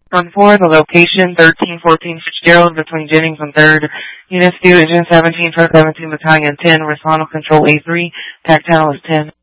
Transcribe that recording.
On 4, the location, 1314 Fitzgerald between Jennings and 3rd. Units due, Engine 17, Truck 17, Battalion 10, Horizontal Control A3, Tactile is 10.